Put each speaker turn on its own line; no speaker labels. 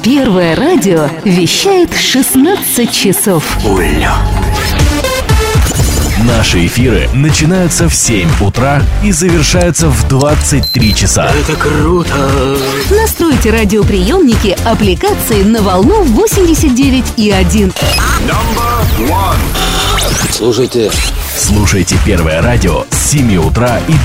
Первое радио вещает 16 часов.
Улет. Наши эфиры начинаются в 7 утра и завершаются в 23 часа.
Это круто!
Настройте радиоприемники аппликации на волну 89,1.
Слушайте
Слушайте Первое радио с 7 утра и